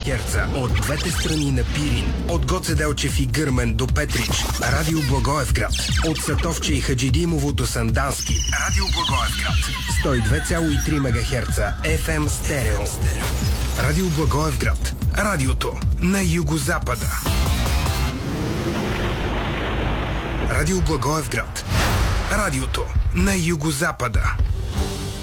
МГц от двете страни на Пирин, от Гоце Делчев и Гърмен до Петрич. Радио Благоевград, от Сатовче и Хаджидимово до Сандански. Радио Благоевград, 102,3 МГц FM стерео. Радио Благоевград, радиото на югозапада. Радио Благоевград, радиото на югозапада.